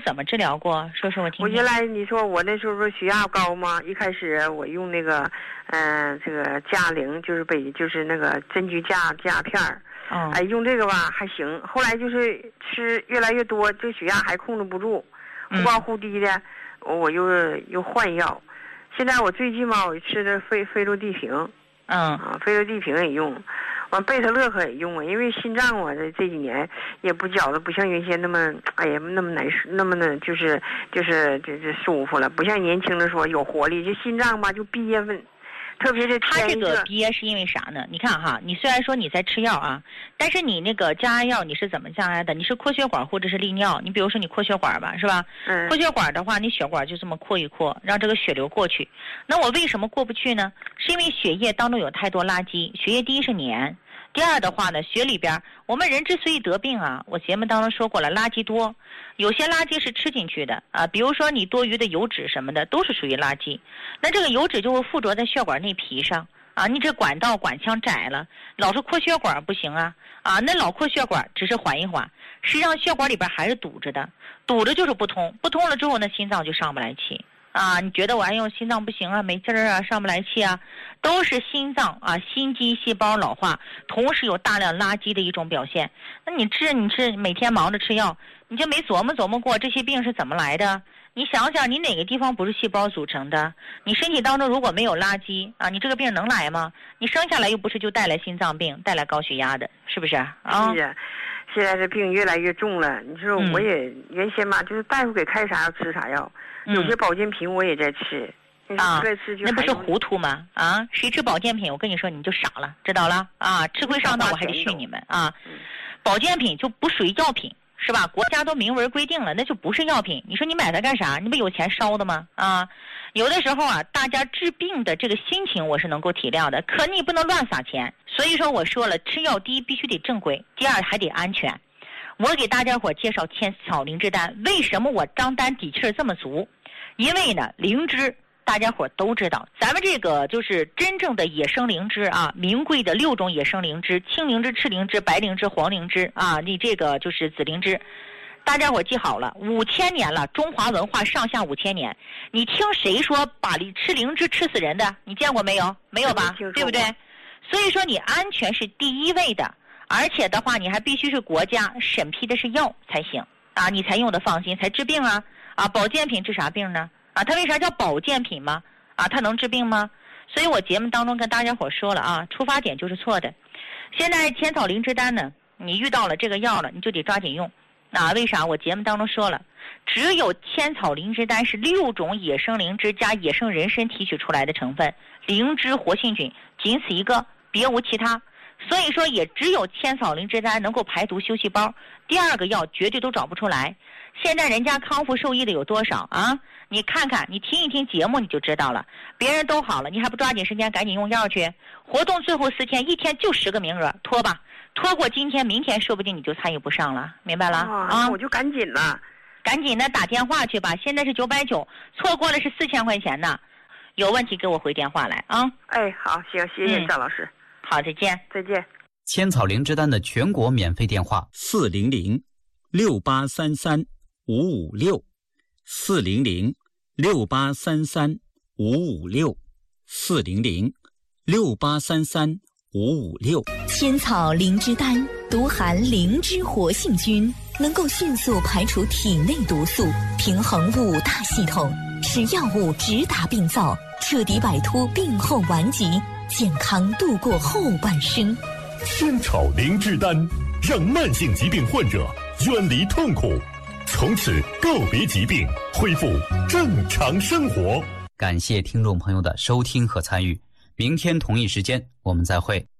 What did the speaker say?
怎么治疗过？说说我听听。 我原来你说我那时候说血压高嘛，一开始我用那个这个佳灵，就是那个针菊佳片儿。哎，用这个吧还行，后来就是吃越来越多，这血压还控制不住，忽高忽低的，我又换药。现在我最近吧，我吃的非洲地平，非洲地平也用，完贝塔乐可也用啊，因为心脏我这几年也不觉得不像原先那么，哎呀那么难受，那么的就是舒服了，不像年轻的时候有活力，这心脏吧就憋闷。特别是他这个憋是因为啥呢？你看哈，你虽然说你在吃药啊，但是你那个降压药你是怎么降压的？你是扩血管或者是利尿？你比如说你扩血管吧，是吧？扩血管的话，你血管就这么扩一扩，让这个血流过去。那我为什么过不去呢？是因为血液当中有太多垃圾。血液第一是黏，第二的话呢，血里边我们人之所以得病啊，我节目当中说过了，垃圾多，有些垃圾是吃进去的啊，比如说你多余的油脂什么的都是属于垃圾，那这个油脂就会附着在血管内皮上啊，你这管道管腔窄了，老是扩血管不行啊，那老扩血管只是缓一缓，实际上血管里边还是堵着的，堵着就是不通，不通了之后呢，心脏就上不来气。你觉得我还用心脏不行啊，没劲儿啊，上不来气啊，都是心脏心肌细胞老化，同时有大量垃圾的一种表现。那你每天忙着吃药，你就没琢磨过这些病是怎么来的？你想想，你哪个地方不是细胞组成的？你身体当中如果没有垃圾你这个病能来吗？你生下来又不是就带来心脏病、带来高血压的，是不是啊？ 是啊，现在这病越来越重了。你说我也原先吧，就是大夫给开啥药吃啥药。有些保健品我也在吃， 那不是糊涂吗？谁吃保健品？我跟你说你就傻了，知道了吃亏上当我还得训你们保健品就不属于药品，是吧？国家都明文规定了，那就不是药品。你说你买它干啥？你不有钱烧的吗？有的时候大家治病的这个心情我是能够体谅的，可你不能乱撒钱。所以说我说了，吃药第一必须得正规，第二还得安全。我给大家伙介绍千草灵芝丹，为什么我张丹底气这么足？因为呢，灵芝大家伙都知道，咱们这个就是真正的野生灵芝名贵的6种野生灵芝：青灵芝、赤灵芝、白灵芝、黄灵芝你这个就是紫灵芝。大家伙记好了，5000年了，中华文化上下5000年。你听谁说把吃灵芝吃死人的？你见过没有？没有吧？对不对？所以说你安全是第一位的，而且的话你还必须是国家审批的是药才行你才用得放心，才治病保健品治啥病呢？它为啥叫保健品吗？它能治病吗？所以我节目当中跟大家伙说了出发点就是错的。现在千草灵芝丹呢，你遇到了这个药了，你就得抓紧用。为啥？我节目当中说了，只有千草灵芝丹是6种野生灵芝加野生人参提取出来的成分，灵芝活性菌仅此一个，别无其他。所以说也只有千草灵芝丹能够排毒修细胞，第二个药绝对都找不出来。现在人家康复受益的有多少你看看，你听一听节目你就知道了，别人都好了，你还不抓紧时间赶紧用药去？活动最后4天，1天就10个名额，拖吧，拖过今天明天说不定你就参与不上了，明白了那我就赶紧了， 赶紧的打电话去吧，现在是990，错过了是4000块钱呢。有问题给我回电话来哎，好，行，谢谢赵老师。 好，再见。 再见。 千草灵芝丹的全国免费电话400-6833-556 400-6833-556 400-6833-556。 千草灵芝丹独含灵芝活性菌，能够迅速排除体内毒素，平衡5大系统，使药物直达病灶，彻底摆脱病后顽疾，健康度过后半生。 千草灵芝丹让慢性疾病患者远离痛苦，从此告别疾病，恢复正常生活。 感谢听众朋友的收听和参与，明天同一时间我们再会。